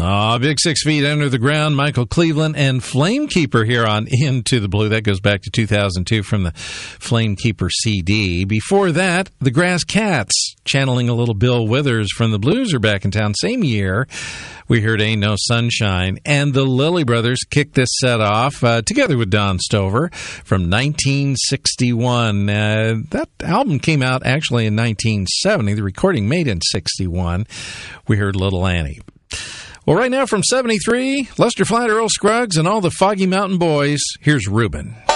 Big 6 Feet Under the Ground, Michael Cleveland and Flamekeeper here on Into the Blue. That goes back to 2002 from the Flamekeeper CD. Before that, the Grass Cats, channeling a little Bill Withers from the Blues, are back in town. Same year, we heard Ain't No Sunshine. And the Lilly Brothers kicked this set off, together with Don Stover, from 1961. That album came out actually in 1970. The recording made in 61. We heard Little Annie. Well, right now from 73, Lester Flatt, Earl Scruggs, and all the Foggy Mountain Boys, here's Reuben.